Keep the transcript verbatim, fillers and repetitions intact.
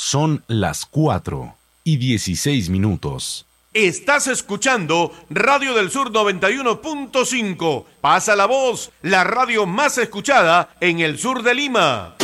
Son las cuatro y dieciséis minutos. Estás escuchando Radio del Sur noventa y uno punto cinco. Pasa la voz, la radio más escuchada en el sur de Lima.